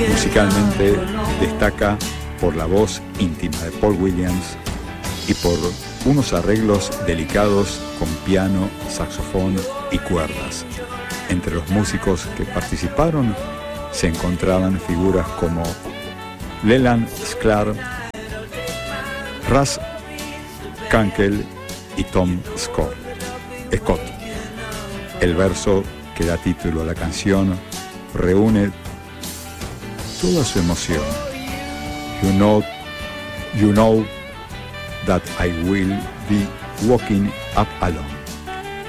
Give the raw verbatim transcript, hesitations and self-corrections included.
Musicalmente destaca por la voz íntima de Paul Williams y por unos arreglos delicados con piano, saxofón y cuerdas. Entre los músicos que participaron se encontraban figuras como Leland Sklar, Russ Kunkel y Tom Scott. Scott. El verso que da título a la canción reúne toda su emoción. You know, you know that I will be walking up alone.